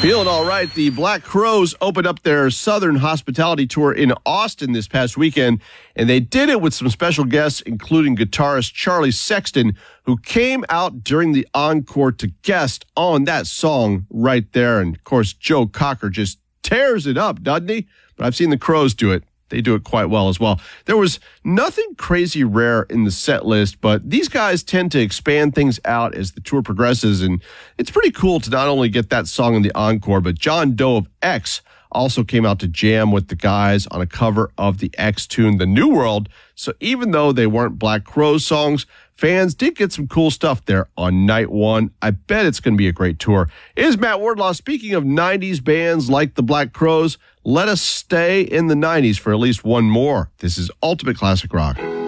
Feeling all right. The Black Crowes opened up their Southern Hospitality Tour in Austin this past weekend, and they did it with some special guests, including guitarist Charlie Sexton, who came out during the encore to guest on that song right there. And, of course, Joe Cocker just tears it up, doesn't he? But I've seen the Crowes do it. They do it quite well as well. There was nothing crazy rare in the set list, but these guys tend to expand things out as the tour progresses, and it's pretty cool to not only get that song in the encore, but John Doe of X also came out to jam with the guys on a cover of the X tune, The New World. So even though they weren't Black Crowes songs, fans did get some cool stuff there on night one. I bet it's going to be a great tour. It is Matt Wardlaw. Speaking of 90s bands like the Black Crowes, let us stay in the 90s for at least one more. This is Ultimate Classic Rock.